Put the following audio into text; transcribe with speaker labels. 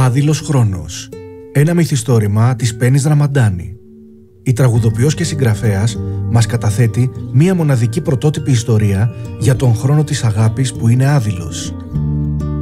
Speaker 1: Άδειλος χρόνος. Ένα μυθιστόρημα της Πέννης Ραμαντάνη. Η τραγουδοποιός και συγγραφέας μας καταθέτει μία μοναδική πρωτότυπη ιστορία για τον χρόνο της αγάπης που είναι άδειλος.